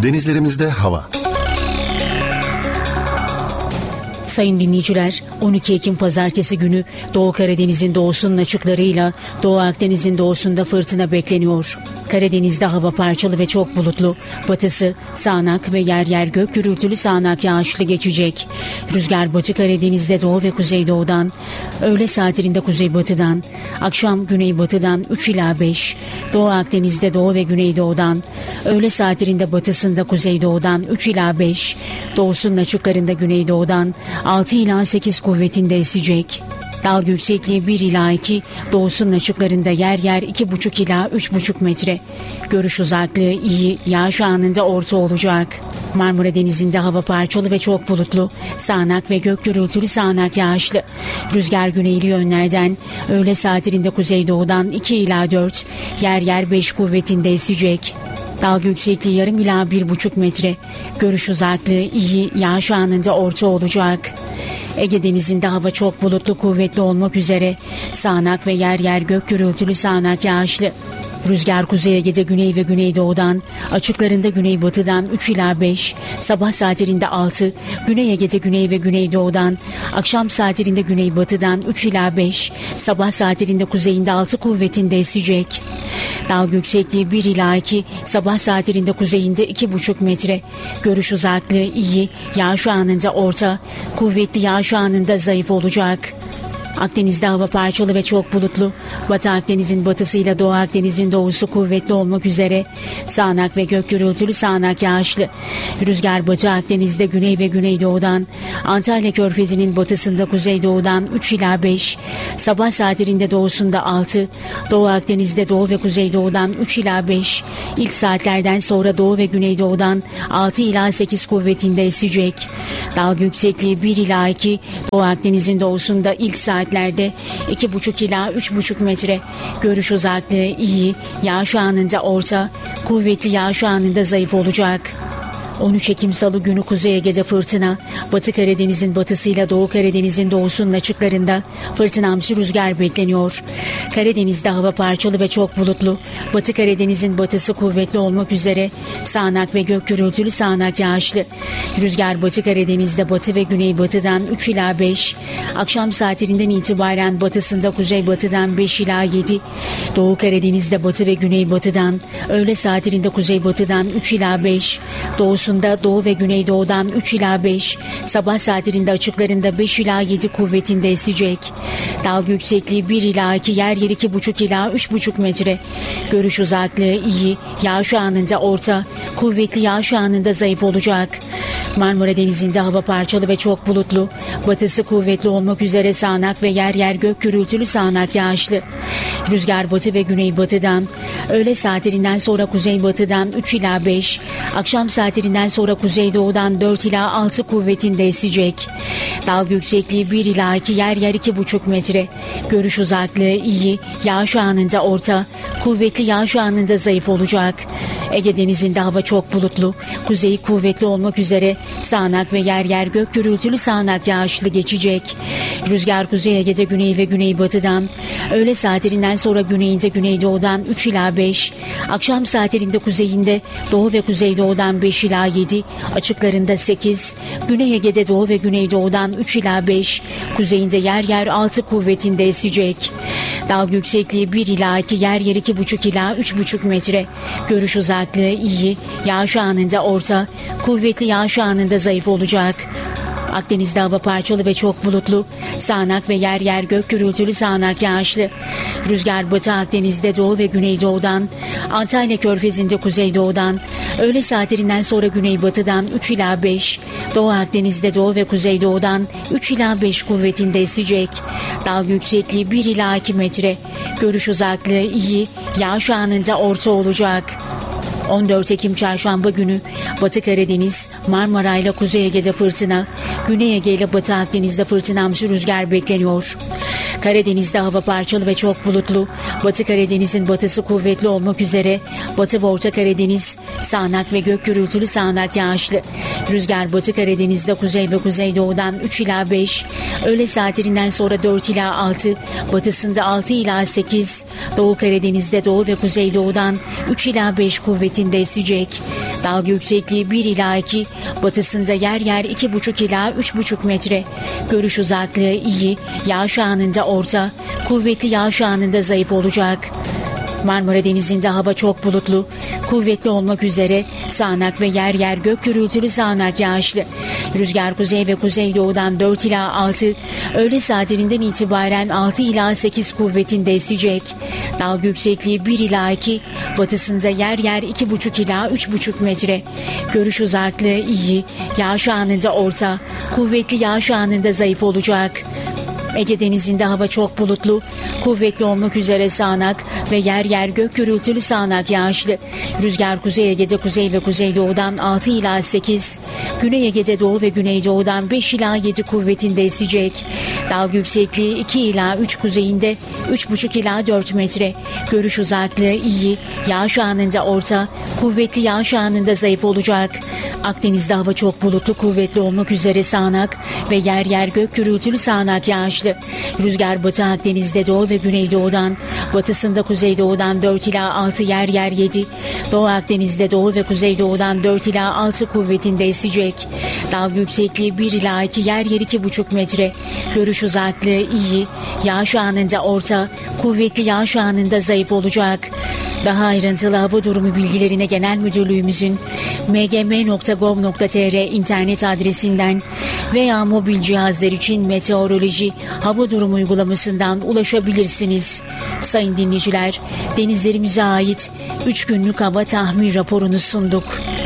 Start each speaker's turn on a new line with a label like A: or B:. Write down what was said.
A: Denizlerimizde hava.
B: Sayın dinleyiciler, 12 Ekim Pazartesi günü Doğu Karadeniz'in doğusunun açıklarıyla Doğu Akdeniz'in doğusunda fırtına bekleniyor. Karadeniz'de hava parçalı ve çok bulutlu. Batısı sağanak ve yer yer gök gürültülü sağanak yağışlı geçecek. Rüzgar Batı Karadeniz'de doğu ve kuzeydoğudan, öğle saatlerinde kuzeybatıdan, akşam güneybatıdan 3 ila 5, Doğu Akdeniz'de doğu ve güneydoğudan, öğle saatlerinde batısında kuzeydoğudan 3 ila 5, doğusunun açıklarında güneydoğudan 6 ila 8 kuvvetinde esecek. Dalga yüksekliği 1 ila 2, doğusunun açıklarında yer yer 2,5 ila 3,5 metre. Görüş uzaklığı iyi, yağış anında orta olacak. Marmara Denizi'nde hava parçalı ve çok bulutlu. Sağanak ve gök gürültülü sağanak yağışlı. Rüzgar güneyli yönlerden, öğle saatlerinde kuzeydoğudan 2 ila 4, yer yer 5 kuvvetinde esecek. Dalga yüksekliği yarım ila 1,5 metre. Görüş uzaklığı iyi, yağış anında orta olacak. Ege Denizi'nde hava çok bulutlu, kuvvetli olmak üzere. Sağanak ve yer yer gök gürültülü sağanak yağışlı. Rüzgar Kuzey Ege'de güney ve güneydoğudan, açıklarında güneybatıdan 3 ila 5, sabah saatlerinde 6, Güney Ege'de güney ve güneydoğudan, akşam saatlerinde güneybatıdan 3 ila 5, sabah saatlerinde kuzeyinde 6 kuvvetinde esecek. Dalga yüksekliği 1 ila 2, sabah saatlerinde kuzeyinde 2,5 metre. Görüş uzaklığı iyi, yağış anında orta, kuvvetli yağış anında zayıf olacak. Akdeniz'de hava parçalı ve çok bulutlu. Batı Akdeniz'in batısıyla Doğu Akdeniz'in doğusu kuvvetli olmak üzere. Sağanak ve gök gürültülü sağanak yağışlı. Rüzgar Batı Akdeniz'de güney ve güneydoğudan, Antalya Körfezi'nin batısında kuzeydoğudan 3 ila 5, sabah saatlerinde doğusunda 6, Doğu Akdeniz'de doğu ve kuzeydoğudan 3 ila 5, ilk saatlerden sonra doğu ve güneydoğudan 6 ila 8 kuvvetinde esecek. Dalga yüksekliği 1 ila 2, Doğu Akdeniz'in doğusunda ilk saatlerde 2,5 ila 3,5 metre. Görüş uzaklığı iyi, yağış anında orta, kuvvetli yağış anında zayıf olacak. 13 Ekim Salı günü Kuzey Ege'de fırtına, Batı Karadeniz'in batısıyla Doğu Karadeniz'in doğusunun açıklarında fırtınamsı rüzgar bekleniyor. Karadeniz'de hava parçalı ve çok bulutlu. Batı Karadeniz'in batısı kuvvetli olmak üzere sağanak ve gök gürültülü sağanak yağışlı. Rüzgar Batı Karadeniz'de batı ve güneybatıdan 3 ila 5, akşam saatlerinden itibaren batısında kuzeybatıdan 5 ila 7, Doğu Karadeniz'de batı ve güneybatıdan, öğle saatlerinde kuzeybatıdan 3 ila 5, doğusunda doğu ve güneydoğudan 3 ila 5, sabah saatlerinde açıklarında 5 ila 7 kuvvetinde esecek. Dalga yüksekliği 1 ila 2, yer yer 2,5 ila 3,5 metre. Görüş uzaklığı iyi, yağış anında orta, kuvvetli yağış anında zayıf olacak. Marmara Denizi'nde hava parçalı ve çok bulutlu. Batısı kuvvetli olmak üzere sağanak ve yer yer gök gürültülü sağanak yağışlı. Rüzgar batı ve güneybatıdan, öğle saatlerinden sonra kuzeybatıdan 3 ila 5, akşam saatlerinden sonra kuzeydoğudan 4 ila 6 kuvvetinde esecek. Dalga yüksekliği 1 ila 2, yer yer 2,5 metre. Görüş uzaklığı iyi, yağış anında orta, kuvvetli yağış anında zayıf olacak. Ege Denizi'nde hava çok bulutlu. Kuzeyi kuvvetli olmak üzere sağanak ve yer yer gök gürültülü sağanak yağışlı geçecek. Rüzgar Kuzey Ege'de güney ve güneybatıdan, öğle saatlerinden sonra güneyinde güneydoğudan 3 ila 5, akşam saatlerinde kuzeyinde doğu ve kuzeydoğudan 5 ila 7, açıklarında 8, Güney Ege'de doğu ve güneydoğudan 3 ila 5, kuzeyinde yer yer 6 kuvvetinde esecek. Dalga yüksekliği 1 ila 2, yer yer 2,5 ila 3,5 metre. Görüş uzaklığı iyi, yağış anında orta, kuvvetli yağış anında zayıf olacak. Akdeniz'de hava parçalı ve çok bulutlu. Sağanak ve yer yer gök gürültülü sağanak yağışlı. Rüzgar Batı Akdeniz'de doğu ve güneydoğudan, Antalya Körfezi'nde kuzeydoğudan, öğle saatlerinden sonra güneybatıdan 3 ila 5, Doğu Akdeniz'de doğu ve kuzeydoğudan 3 ila 5 kuvvetinde esecek. Dalga yüksekliği 1 ila 2 metre. Görüş uzaklığı iyi, yağış anında orta olacak. 14 Ekim Çarşamba günü Batı Karadeniz, Marmara ile Kuzey Ege'de fırtına, Güney Ege ile Batı Akdeniz'de fırtınamsı rüzgar bekleniyor. Karadeniz'de hava parçalı ve çok bulutlu. Batı Karadeniz'in batısı kuvvetli olmak üzere Batı ve Orta Karadeniz, sağanak ve gök gürültülü sağanak yağışlı. Rüzgar Batı Karadeniz'de kuzey ve kuzeydoğudan 3 ila 5, öğle saatlerinden sonra 4 ila 6, batısında 6 ila 8, Doğu Karadeniz'de doğu ve kuzeydoğudan 3 ila 5 kuvvetinde esecek. Dalga yüksekliği 1 ila 2, batısında yer yer 2,5 ila 3,5 metre. Görüş uzaklığı iyi, yağış anında orta, kuvvetli yağış anında zayıf olacak. Marmara Denizi'nde hava çok bulutlu, kuvvetli olmak üzere sağanak ve yer yer gök gürültülü sağanak yağışlı. Rüzgar kuzey ve kuzeydoğudan 4 ila 6, öğle saatlerinden itibaren 6 ila 8 kuvvetinde esecek. Dalga yüksekliği 1 ila 2, batısında yer yer 2,5 ila 3,5 metre. Görüş uzaklığı iyi, yağış anında orta, kuvvetli yağış anında zayıf olacak. Ege Denizi'nde hava çok bulutlu, kuvvetli olmak üzere sağanak ve yer yer gök gürültülü sağanak yağışlı. Rüzgar Kuzey Ege'de kuzey ve kuzeydoğudan 6 ila 8, Güney Ege'de doğu ve güneydoğudan 5 ila 7 kuvvetinde esecek. Dalga yüksekliği 2 ila 3 kuzeyinde, 3,5 ila 4 metre. Görüş uzaklığı iyi, yağış anında orta, kuvvetli yağış anında zayıf olacak. Akdeniz'de hava çok bulutlu, kuvvetli olmak üzere sağanak ve yer yer gök gürültülü sağanak yağışlı. Rüzgar Batı Akdeniz'de doğu ve güneydoğudan, batısında kuzeydoğudan 4 ila 6 yer yer 7. Doğu Akdeniz'de doğu ve kuzeydoğudan 4 ila 6 kuvvetinde esecek. Dalga yüksekliği 1 ila 2 yer yer 2,5 metre. Görüş uzaklığı iyi, yağış anında orta, kuvvetli yağış anında zayıf olacak. Daha ayrıntılı hava durumu bilgilerine Genel Müdürlüğümüzün mgm.gov.tr internet adresinden veya mobil cihazlar için meteoroloji hava durumu uygulamasından ulaşabilirsiniz. Sayın dinleyiciler, denizlerimize ait 3 günlük hava tahmin raporunu sunduk.